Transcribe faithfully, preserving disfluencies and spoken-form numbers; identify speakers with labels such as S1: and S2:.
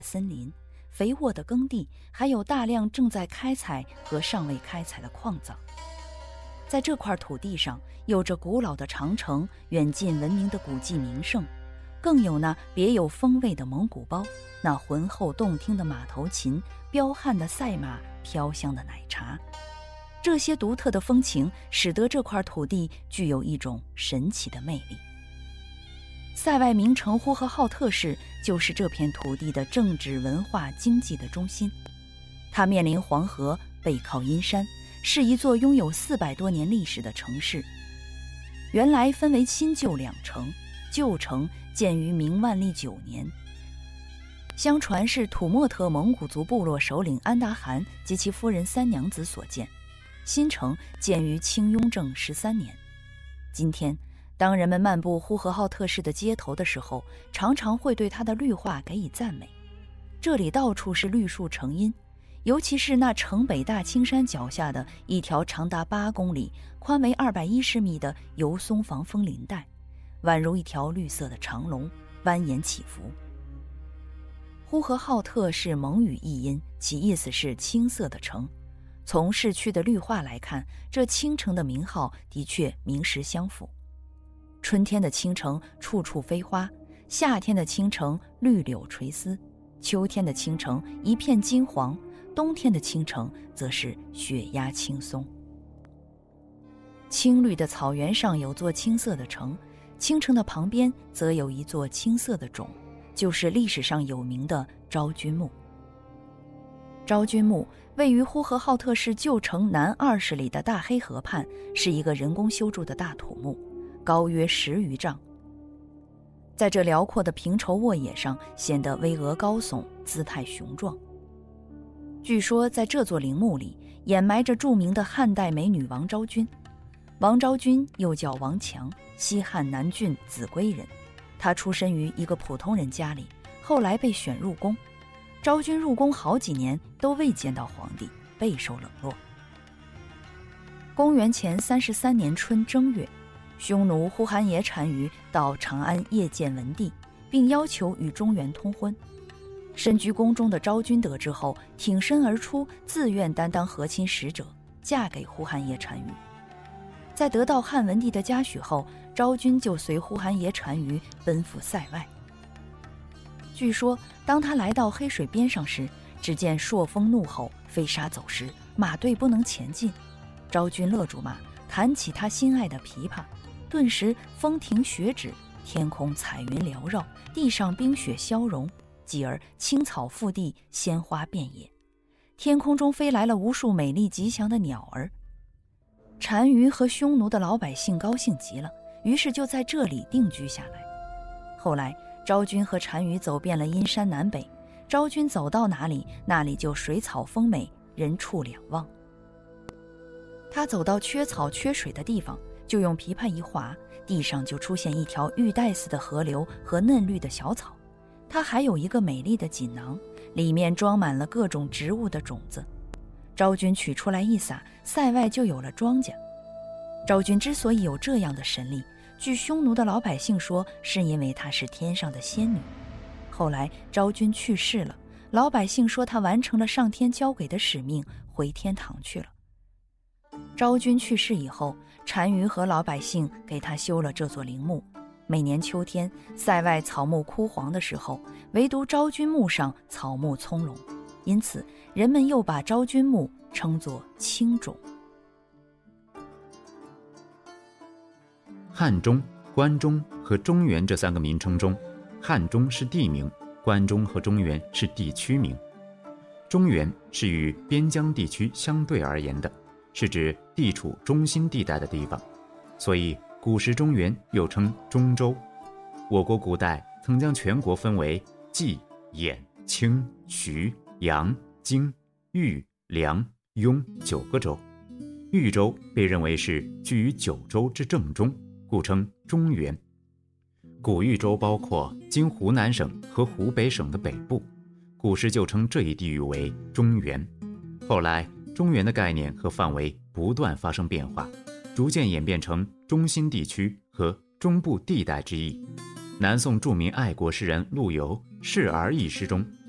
S1: 森林、肥沃的耕地，还有大量正在开采和尚未开采的矿藏。在这块土地上，有着古老的长城、远近闻名的古迹名胜，更有那别有风味的蒙古包，那浑厚动听的马头琴，彪悍的赛马，飘香的奶茶。这些独特的风情使得这块土地具有一种神奇的魅力。塞外名城呼和浩特市就是这片土地的政治、文化、经济的中心。它面临黄河，背靠阴山，是一座拥有四百多年历史的城市。原来分为新旧两城，旧城建于明万历九年，相传是土默特蒙古族部落首领安达汗及其夫人三娘子所建。新城建于清雍正十三年。今天，当人们漫步呼和浩特市的街头的时候，常常会对它的绿化给予赞美。这里到处是绿树成荫，尤其是那城北大青山脚下的一条长达八公里、宽为二百一十米的油松防风林带，宛如一条绿色的长龙，蜿蜒起伏。呼和浩特是蒙语译音，其意思是青色的城。从市区的绿化来看，这青城的名号的确名实相符。春天的青城处处飞花，夏天的青城绿柳垂丝，秋天的青城一片金黄，冬天的青城则是雪压青松。青绿的草原上有座青色的城，青城的旁边则有一座青色的冢，就是历史上有名的昭君墓。昭君墓位于呼和浩特市旧城南二十里的大黑河畔，是一个人工修筑的大土墓，高约十余丈。在这辽阔的平畴沃野上，显得巍峨高耸，姿态雄壮。据说在这座陵墓里掩埋着著名的汉代美女王昭君。王昭君又叫王强，西汉南郡秭归人。她出身于一个普通人家里，后来被选入宫。昭君入宫好几年都未见到皇帝，备受冷落。公元前三十三年春正月，匈奴呼韩邪单于到长安谒见文帝，并要求与中原通婚。身居宫中的昭君得知后，挺身而出，自愿担当和亲使者，嫁给呼韩邪单于。在得到汉文帝的嘉许后，昭君就随呼韩邪单于奔赴塞外。据说当他来到黑水边上时，只见朔风怒吼，飞沙走石，马队不能前进。昭君勒住马，弹起他心爱的琵琶，顿时风停雪止，天空彩云缭绕，地上冰雪消融，继而青草覆地，鲜花遍野，天空中飞来了无数美丽吉祥的鸟儿。单于和匈奴的老百姓高兴极了，于是就在这里定居下来。后来昭君和单于走遍了阴山南北，昭君走到哪里，那里就水草丰美，人畜两旺。他走到缺草缺水的地方，就用琵琶一划，地上就出现一条玉带似的河流和嫩绿的小草。他还有一个美丽的锦囊，里面装满了各种植物的种子。昭君取出来一撒，塞外就有了庄稼。昭君之所以有这样的神力，据匈奴的老百姓说，是因为她是天上的仙女。后来昭君去世了，老百姓说她完成了上天交给的使命，回天堂去了。昭君去世以后，单于和老百姓给她修了这座陵墓。每年秋天，塞外草木枯黄的时候，唯独昭君墓上草木葱茏，因此人们又把昭君墓称作青冢。
S2: 汉中、关中和中原这三个名称中，汉中是地名，关中和中原是地区名。中原是与边疆地区相对而言的，是指地处中心地带的地方，所以古时中原又称中州。我国古代曾将全国分为冀、兖、青、徐、阳、荆、豫、凉、雍九个州。豫州被认为是居于九州之正中，故称中原。古豫州包括今湖南省和湖北省的北部，古时就称这一地域为中原。后来中原的概念和范围不断发生变化，逐渐演变成中心地区和中部地带之意。南宋著名爱国诗人陆游《示儿》一诗中